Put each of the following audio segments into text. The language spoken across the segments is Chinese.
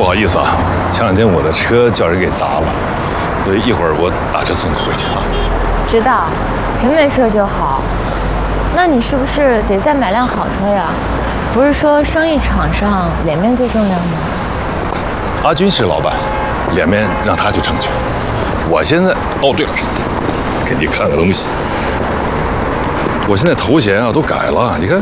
不好意思啊，前2天我的车叫人给砸了，所以一会儿我打车送你回去啊。 知道，人没事就好。那你是不是得再买辆好车呀？不是说生意场上脸面最重要吗？ 阿军是老板，脸面让他去成全。我现在，哦对了，给你看个东西，我现在头衔啊都改了，你看。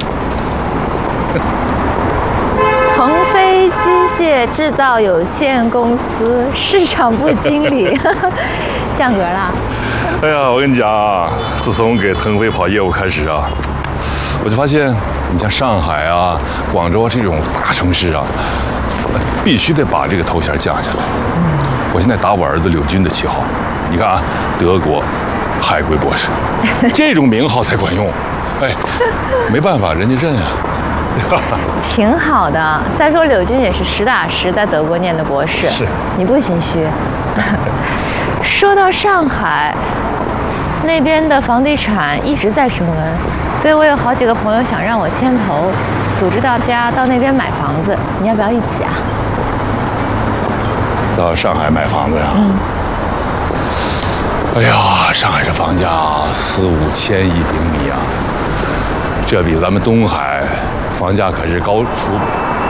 腾飞机械制造有限公司市场部经理，降格了。 哎呀，我跟你讲啊，自从给腾飞跑业务开始啊，我就发现，你像上海啊、广州啊这种大城市啊，必须得把这个头衔降下来。我现在打我儿子柳军的旗号，你看啊，德国海归博士，这种名号才管用。哎，没办法，人家认啊。 挺好的。再说柳军也是实打实在德国念的博士， 是你不心虚。说到上海，那边的房地产一直在升温，所以我有好几个朋友想让我牵头，组织大家到那边买房子，你要不要一起啊？ 到上海买房子呀？哎呀，上海这房价4、5千一平米啊，这比咱们东海房价可是高出